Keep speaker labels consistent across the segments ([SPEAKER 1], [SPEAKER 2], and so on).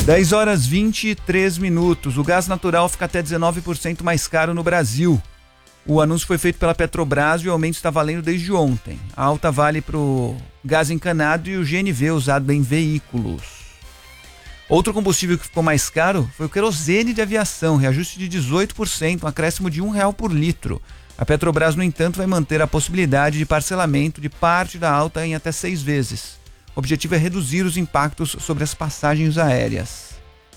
[SPEAKER 1] 10 horas 23 minutos. O gás natural fica até 19% mais caro no Brasil. O anúncio foi feito pela Petrobras e o aumento está valendo desde ontem. A alta vale para o gás encanado e o GNV usado em veículos. Outro combustível que ficou mais caro foi o querosene de aviação, reajuste de 18%, um acréscimo de R$1 por litro. A Petrobras, no entanto, vai manter a possibilidade de parcelamento de parte da alta em até 6 vezes. O objetivo é reduzir os impactos sobre as passagens aéreas.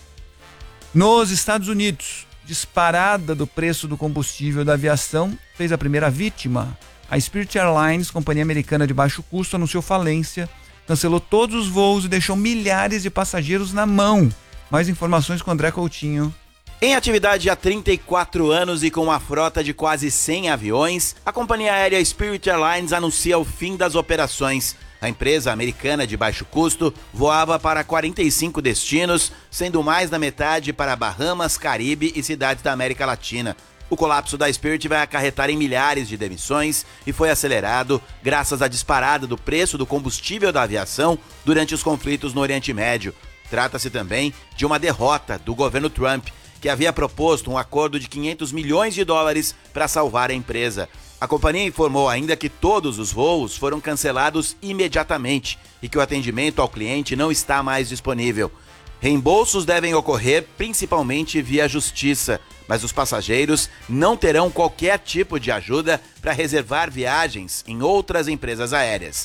[SPEAKER 1] Nos Estados Unidos, disparada do preço do combustível da aviação fez a primeira vítima. A Spirit Airlines, companhia americana de baixo custo, anunciou falência, cancelou todos os voos e deixou milhares de passageiros na mão. Mais informações com André Coutinho.
[SPEAKER 2] Em atividade há 34 anos e com uma frota de quase 100 aviões, a companhia aérea Spirit Airlines anuncia o fim das operações. A empresa americana de baixo custo voava para 45 destinos, sendo mais da metade para Bahamas, Caribe e cidades da América Latina. O colapso da Spirit vai acarretar em milhares de demissões e foi acelerado graças à disparada do preço do combustível da aviação durante os conflitos no Oriente Médio. Trata-se também de uma derrota do governo Trump, que havia proposto um acordo de $500 milhões para salvar a empresa. A companhia informou ainda que todos os voos foram cancelados imediatamente e que o atendimento ao cliente não está mais disponível. Reembolsos devem ocorrer principalmente via justiça, mas os passageiros não terão qualquer tipo de ajuda para reservar viagens em outras empresas aéreas.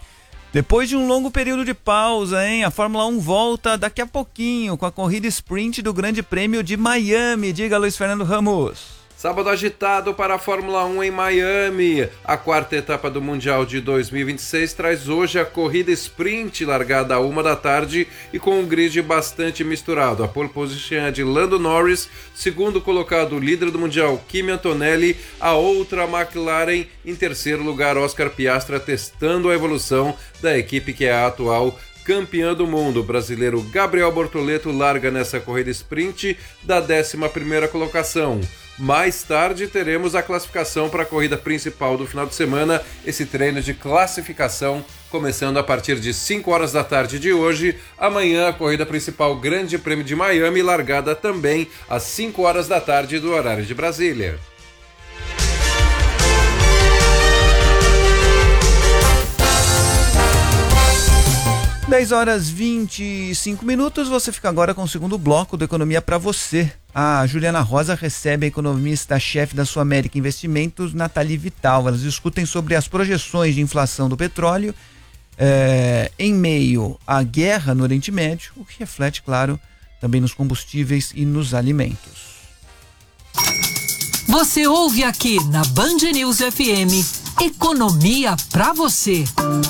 [SPEAKER 1] Depois de um longo período de pausa, a Fórmula 1 volta daqui a pouquinho com a corrida sprint do Grande Prêmio de Miami. Diga, Luiz Fernando Ramos.
[SPEAKER 3] Sábado agitado para a Fórmula 1 em Miami. A quarta etapa do Mundial de 2026 traz hoje a corrida sprint, largada à 1h e com um grid bastante misturado. A pole position é de Lando Norris, segundo colocado o líder do Mundial, Kimi Antonelli, a outra McLaren, em terceiro lugar Oscar Piastri, testando a evolução da equipe que é a atual campeã do mundo. O brasileiro Gabriel Bortoleto larga nessa corrida sprint da 11ª colocação. Mais tarde teremos a classificação para a corrida principal do final de semana, esse treino de classificação começando a partir de 5h de hoje. Amanhã a corrida principal Grande Prêmio de Miami, largada também às 5h do horário de Brasília.
[SPEAKER 1] Dez horas 25 minutos, você fica agora com o segundo bloco do Economia para você. A Juliana Rosa recebe a economista-chefe da Sul-América Investimentos, Nathalie Vital. Elas discutem sobre as projeções de inflação do petróleo em meio à guerra no Oriente Médio, o que reflete, claro, também nos combustíveis e nos alimentos.
[SPEAKER 4] Você ouve aqui na Band News FM, Economia para você.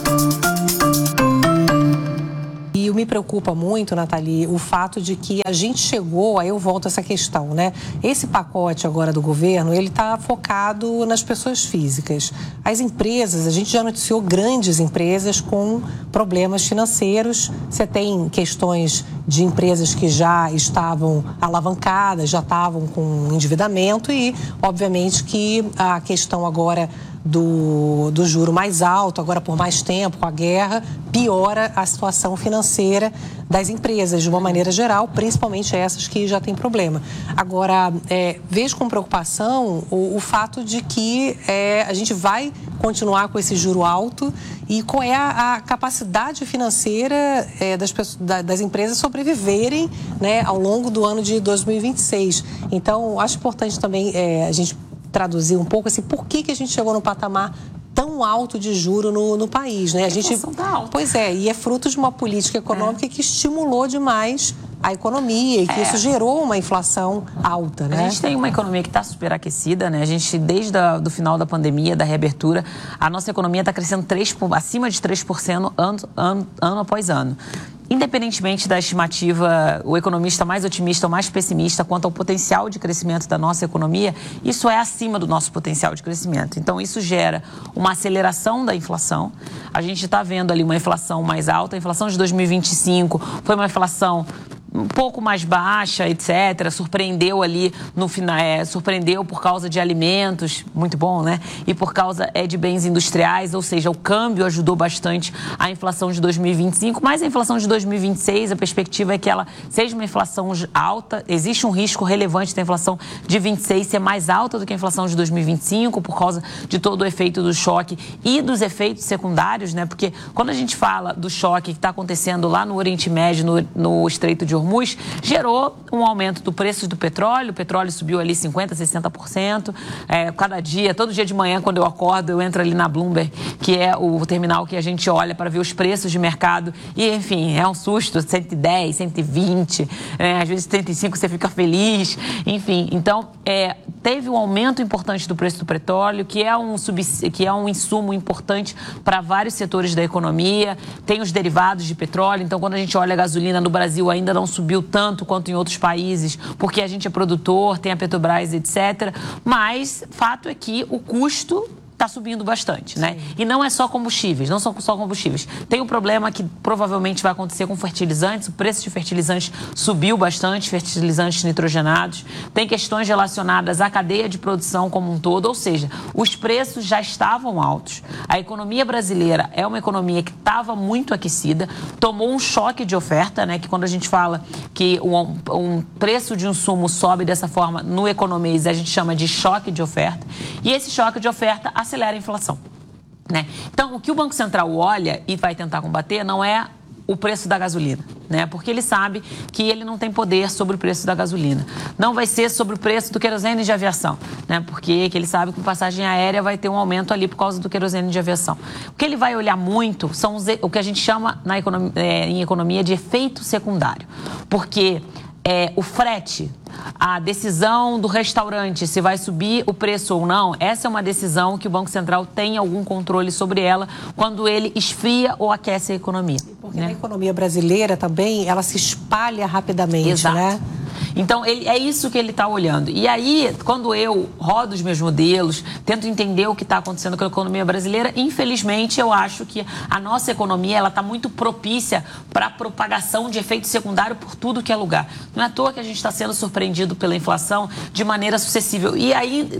[SPEAKER 5] E me preocupa muito, Nathalie, o fato de que a gente chegou, aí eu volto a essa questão, né? Esse pacote agora do governo, ele está focado nas pessoas físicas. As empresas, a gente já noticiou grandes empresas com problemas financeiros. Você tem questões de empresas que já estavam alavancadas, já estavam com endividamento e, obviamente, que a questão agora do juro mais alto, agora por mais tempo, com a guerra, piora a situação financeira das empresas, de uma maneira geral, principalmente essas que já têm problema. Agora, vejo com preocupação o fato de que a gente vai continuar com esse juro alto e qual é a capacidade financeira das empresas sobreviverem, né, ao longo do ano de 2026. Então, acho importante também a gente traduzir um pouco assim, por que a gente chegou no patamar tão alto de juro no país, né? A gente tá alta. Pois é, e é fruto de uma política econômica que estimulou demais a economia e que isso gerou uma inflação alta, né?
[SPEAKER 6] A gente tem uma economia que está superaquecida, né? A gente, desde o final da pandemia, da reabertura, a nossa economia está crescendo acima de 3% ano após ano. Independentemente da estimativa, o economista mais otimista ou mais pessimista quanto ao potencial de crescimento da nossa economia, isso é acima do nosso potencial de crescimento. Então, isso gera uma aceleração da inflação. A gente está vendo ali uma inflação mais alta. A inflação de 2025 foi uma inflação um pouco mais baixa, etc. Surpreendeu ali no final, surpreendeu por causa de alimentos, muito bom, né? E por causa de bens industriais, ou seja, o câmbio ajudou bastante a inflação de 2025, mas a inflação de 2026, a perspectiva é que ela seja uma inflação alta. Existe um risco relevante da inflação de 26 ser mais alta do que a inflação de 2025, por causa de todo o efeito do choque e dos efeitos secundários, né? Porque quando a gente fala do choque que está acontecendo lá no Oriente Médio, no Estreito de Hormuz, gerou um aumento do preço do petróleo. O petróleo subiu ali 50%, 60%. Cada dia, todo dia de manhã, quando eu acordo, eu entro ali na Bloomberg, que é o terminal que a gente olha para ver os preços de mercado. E, enfim, é um susto, 110, 120, às vezes 35 você fica feliz. Enfim, então, teve um aumento importante do preço do petróleo, que é um insumo importante para vários setores da economia. Tem os derivados de petróleo. Então, quando a gente olha a gasolina no Brasil, ainda não subiu tanto quanto em outros países, porque a gente é produtor, tem a Petrobras, etc. Mas, fato é que o custo está subindo bastante, né? E não é só combustíveis, não são só combustíveis. Tem um problema que provavelmente vai acontecer com fertilizantes. O preço de fertilizantes subiu bastante, fertilizantes nitrogenados. Tem questões relacionadas à cadeia de produção como um todo, ou seja, os preços já estavam altos. A economia brasileira é uma economia que estava muito aquecida, tomou um choque de oferta, né? Que quando a gente fala que um preço de um insumo sobe dessa forma no economês, a gente chama de choque de oferta. E esse choque de oferta acelera a inflação, né? Então, o que o Banco Central olha e vai tentar combater não é o preço da gasolina, né? Porque ele sabe que ele não tem poder sobre o preço da gasolina. Não vai ser sobre o preço do querosene de aviação, né? Porque ele sabe que a passagem aérea vai ter um aumento ali por causa do querosene de aviação. O que ele vai olhar muito são o que a gente chama em economia de efeito secundário. Porque o frete, a decisão do restaurante se vai subir o preço ou não, essa é uma decisão que o Banco Central tem algum controle sobre ela quando ele esfria ou aquece a economia.
[SPEAKER 5] Porque na economia brasileira também, ela se espalha rapidamente,
[SPEAKER 6] exato,
[SPEAKER 5] né?
[SPEAKER 6] Então, é isso que ele está olhando. E aí, quando eu rodo os meus modelos, tento entender o que está acontecendo com a economia brasileira, infelizmente, eu acho que a nossa economia está muito propícia para a propagação de efeito secundário por tudo que é lugar. Não é à toa que a gente está sendo surpreendido pela inflação de maneira sucessiva. E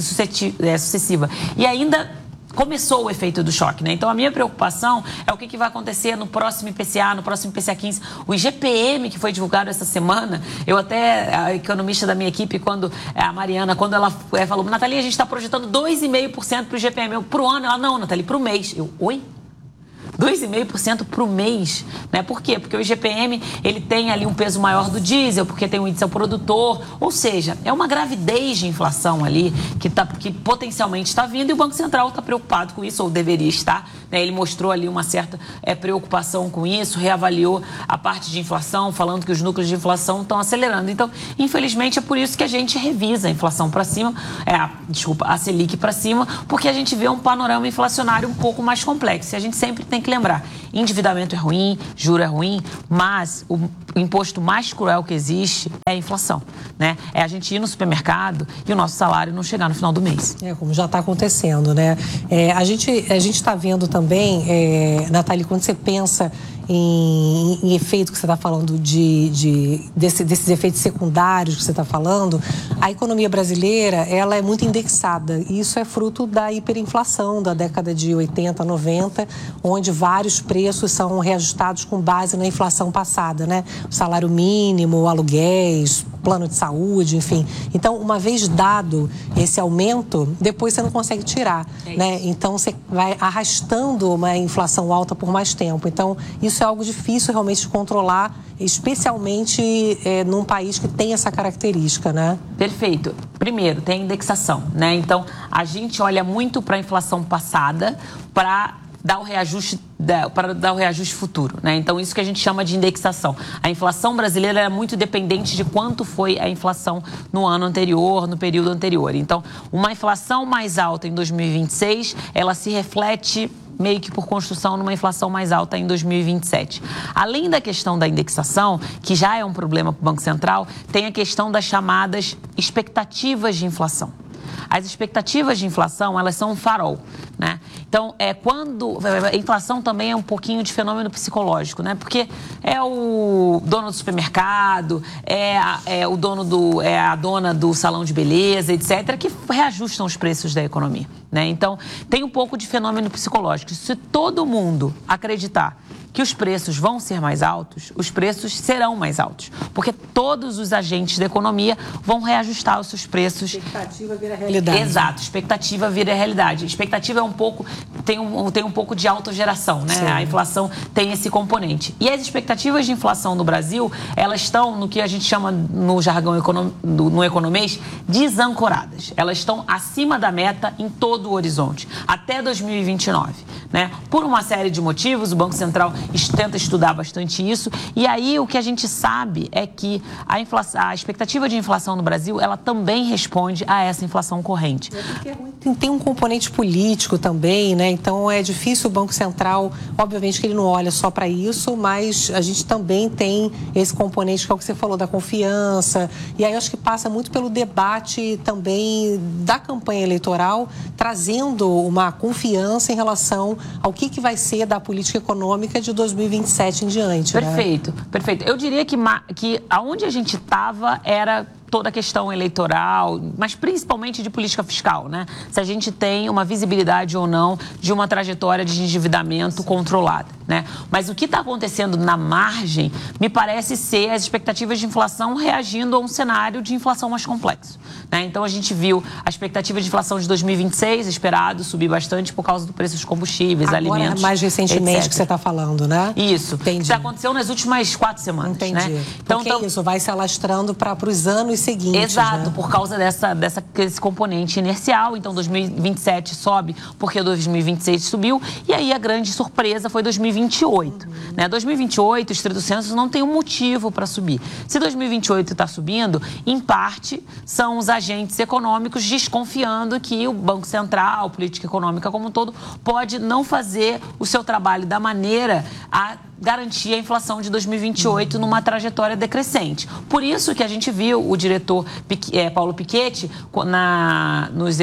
[SPEAKER 6] ainda começou o efeito do choque, né? Então, a minha preocupação é o que vai acontecer no próximo IPCA, no próximo IPCA 15. O IGPM, que foi divulgado essa semana, a economista da minha equipe, a Mariana, quando ela falou, Nathalie, a gente está projetando 2,5% para o IGPM. Para o ano, ela, não, Nathalie, para o mês. Eu, oi? 2,5% para o mês, né? Por quê? Porque o IGPM, ele tem ali um peso maior do diesel, porque tem um índice ao produtor, ou seja, é uma gravidez de inflação ali que potencialmente está vindo e o Banco Central está preocupado com isso, ou deveria estar, né? Ele mostrou ali uma certa preocupação com isso, reavaliou a parte de inflação, falando que os núcleos de inflação estão acelerando. Então, infelizmente, é por isso que a gente revisa a inflação para cima, a Selic para cima, porque a gente vê um panorama inflacionário um pouco mais complexo. E a gente sempre tem que lembrar, endividamento é ruim, juro é ruim, mas o imposto mais cruel que existe é a inflação, né? É a gente ir no supermercado e o nosso salário não chegar no final do mês. Como já está acontecendo, né?
[SPEAKER 5] A gente está vendo também, Nathalie, quando você pensa em efeito que você está falando desses efeitos secundários que você está falando, a economia brasileira, ela é muito indexada. E isso é fruto da hiperinflação da década de 80, 90, onde vários preços são reajustados com base na inflação passada, né? O salário mínimo, aluguéis, plano de saúde, enfim. Então, uma vez dado esse aumento, depois você não consegue tirar, né? Então, você vai arrastando uma inflação alta por mais tempo. Então, isso é algo difícil realmente de controlar, especialmente num país que tem essa característica, né?
[SPEAKER 6] Perfeito. Primeiro, tem a indexação, né? Então, a gente olha muito para a inflação passada para dar o reajuste futuro, né? Então, isso que a gente chama de indexação. A inflação brasileira é muito dependente de quanto foi a inflação no ano anterior, no período anterior. Então, uma inflação mais alta em 2026, ela se reflete meio que por construção numa inflação mais alta em 2027. Além da questão da indexação, que já é um problema para o Banco Central, tem a questão das chamadas expectativas de inflação. as expectativas de inflação, elas são um farol, né? Então, quando a inflação também é um pouquinho de fenômeno psicológico, né? Porque é o dono do supermercado, é a dona do salão de beleza, etc., que reajustam os preços da economia, né? Então, tem um pouco de fenômeno psicológico. Se todo mundo acreditar que os preços vão ser mais altos, os preços serão mais altos, porque todos os agentes da economia vão reajustar os seus preços.
[SPEAKER 5] Expectativa vira realidade.
[SPEAKER 6] Exato, expectativa vira realidade. Expectativa é tem um pouco de autogeração, né?
[SPEAKER 5] Sim.
[SPEAKER 6] A inflação tem esse componente. E as expectativas de inflação no Brasil, elas estão no que a gente chama no jargão no economês, desancoradas. Elas estão acima da meta em todo o horizonte, até 2029, né? Por uma série de motivos, o Banco Central tenta estudar bastante isso, e aí o que a gente sabe é que a expectativa de inflação no Brasil, ela também responde a essa inflação corrente.
[SPEAKER 5] Tem um componente político também, né? Então é difícil o Banco Central, obviamente que ele não olha só para isso, mas a gente também tem esse componente que é o que você falou, da confiança, e aí eu acho que passa muito pelo debate também da campanha eleitoral, trazendo uma confiança em relação ao que vai ser da política econômica de 2027 em diante.
[SPEAKER 6] Perfeito,
[SPEAKER 5] né?
[SPEAKER 6] Perfeito. Eu diria que aonde a gente estava era toda a questão eleitoral, mas principalmente de política fiscal, né? Se a gente tem uma visibilidade ou não de uma trajetória de endividamento controlada, né? Mas o que está acontecendo na margem me parece ser as expectativas de inflação reagindo a um cenário de inflação mais complexo, né? Então a gente viu a expectativa de inflação de 2026 esperado subir bastante por causa do preço dos combustíveis,
[SPEAKER 5] agora,
[SPEAKER 6] alimentos,
[SPEAKER 5] mais recentemente
[SPEAKER 6] etc.
[SPEAKER 5] que você está falando, né?
[SPEAKER 6] Isso.
[SPEAKER 5] Entendi.
[SPEAKER 6] Isso aconteceu nas últimas 4 semanas,
[SPEAKER 5] Entendi.
[SPEAKER 6] Né? Então,
[SPEAKER 5] isso vai se alastrando para os anos seguintes.
[SPEAKER 6] Exato,
[SPEAKER 5] né?
[SPEAKER 6] Por causa desse componente inercial. Então, 2027 sobe porque 2026 subiu. E aí, a grande surpresa foi 2028. Né? 2028, o estrito senso não tem um motivo para subir. Se 2028 está subindo, em parte, são os agentes econômicos desconfiando que o Banco Central, a política econômica como um todo, pode não fazer o seu trabalho da maneira a garantir a inflação de 2028 numa trajetória decrescente. Por isso que a gente viu o diretor Paulo Piketty nos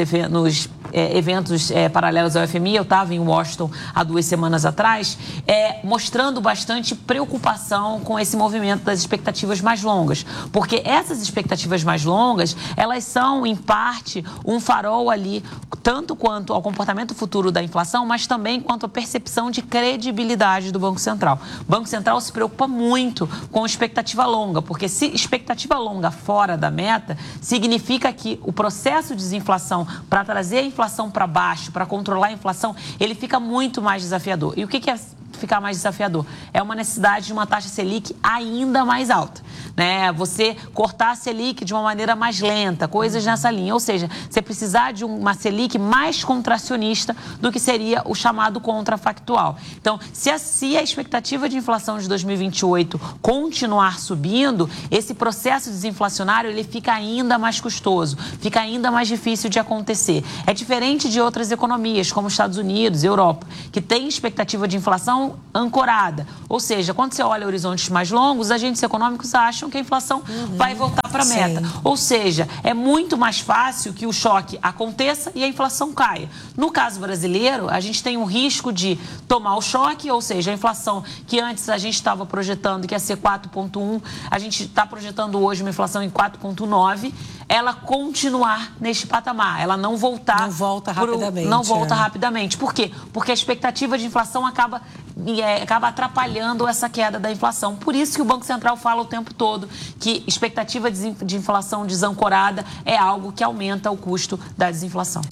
[SPEAKER 6] eventos paralelos ao FMI, eu estava em Washington há 2 semanas atrás, mostrando bastante preocupação com esse movimento das expectativas mais longas. Porque essas expectativas mais longas, elas são, em parte, um farol ali, tanto quanto ao comportamento futuro da inflação, mas também quanto à percepção de credibilidade do Banco Central. O Banco Central se preocupa muito com expectativa longa, porque se expectativa longa fora da meta, significa que o processo de desinflação para trazer a inflação para baixo, para controlar a inflação, ele fica muito mais desafiador. E o que é ficar mais desafiador? É uma necessidade de uma taxa Selic ainda mais alta, né? Você cortar a Selic de uma maneira mais lenta, coisas nessa linha. Ou seja, você precisar de uma Selic mais contracionista do que seria o chamado contrafactual. Então, se a expectativa de inflação de 2028 continuar subindo, esse processo desinflacionário ele fica ainda mais custoso, fica ainda mais difícil de acontecer. É diferente de outras economias, como Estados Unidos, Europa, que tem expectativa de inflação ancorada. Ou seja, quando você olha horizontes mais longos, os agentes econômicos acham que a inflação vai voltar para a meta.
[SPEAKER 5] Sim.
[SPEAKER 6] Ou seja, é muito mais fácil que o choque aconteça e a inflação caia. No caso brasileiro, a gente tem um risco de tomar o choque, ou seja, a inflação que antes a gente estava projetando que ia ser 4,1, a gente está projetando hoje uma inflação em 4,9, ela continuar neste patamar, ela não voltar...
[SPEAKER 5] Não volta rapidamente.
[SPEAKER 6] Não volta rapidamente. Por quê? Porque a expectativa de inflação acaba atrapalhando essa queda da inflação. Por isso que o Banco Central fala o tempo todo que expectativa de inflação desancorada é algo que aumenta o custo da desinflação.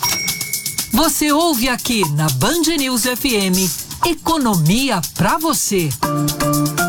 [SPEAKER 4] Você ouve aqui na Band News FM, Economia pra você.